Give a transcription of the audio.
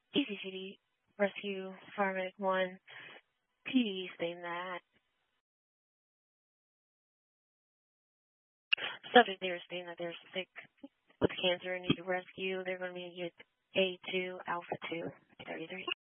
ECCD Rescue Paramedic 1, PD stating that subject there is stating that they're sick with cancer and need rescue. They're going to be at A2 Alpha 2 33.